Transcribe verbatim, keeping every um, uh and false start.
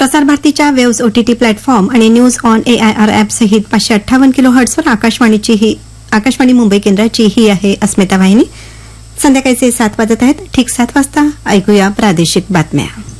प्रसार भारतीच्या waves OTT platform आणि न्यूज ऑन एआयआर ॲप सहित पाचशे अठ्ठावन्न किलो हर्ट्सवर आकाशवाणीची ही आकाशवाणी मुंबई केंद्राची ही आहे अस्मिता वाहिनी. संध्याकाळचे सात वाजत आहेत. ठीक सात वाजता ऐकूया प्रादेशिक बातम्या.